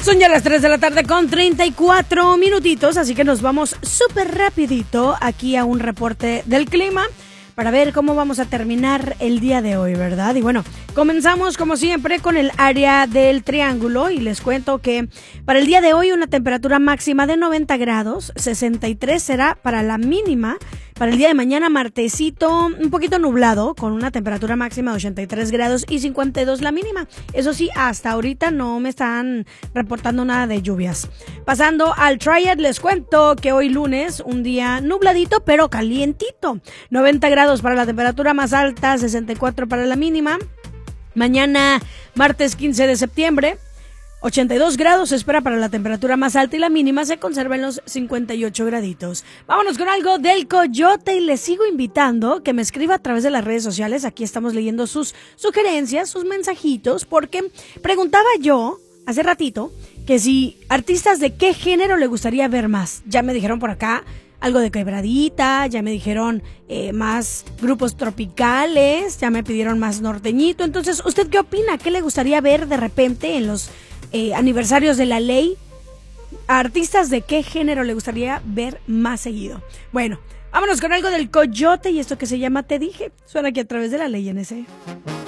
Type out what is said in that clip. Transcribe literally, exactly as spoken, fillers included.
Son ya las tres de la tarde con treinta y cuatro minutitos, así que nos vamos súper rapidito aquí a un reporte del clima para ver cómo vamos a terminar el día de hoy, ¿verdad? Y bueno, comenzamos como siempre con el área del Triángulo y les cuento que para el día de hoy una temperatura máxima de noventa grados, sesenta y tres será para la mínima. Para el día de mañana, martesito, un poquito nublado, con una temperatura máxima de ochenta y tres grados y cincuenta y dos la mínima. Eso sí, hasta ahorita no me están reportando nada de lluvias. Pasando al Triad, les cuento que hoy lunes, un día nubladito, pero calientito. noventa grados para la temperatura más alta, sesenta y cuatro para la mínima. Mañana, martes quince de septiembre. ochenta y dos grados se espera para la temperatura más alta y la mínima se conserva en los cincuenta y ocho graditos. Vámonos con algo del Coyote y les sigo invitando que me escriba a través de las redes sociales. Aquí estamos leyendo sus sugerencias, sus mensajitos, porque preguntaba yo hace ratito que si artistas de qué género le gustaría ver más. Ya me dijeron por acá algo de Quebradita, ya me dijeron eh, más grupos tropicales, ya me pidieron más norteñito. Entonces, ¿usted qué opina? ¿Qué le gustaría ver de repente en los Eh, aniversarios de la ley? ¿A artistas de qué género le gustaría ver más seguido? Bueno, vámonos con algo del Coyote y esto que se llama Te Dije. Suena aquí a través de la Ley N S.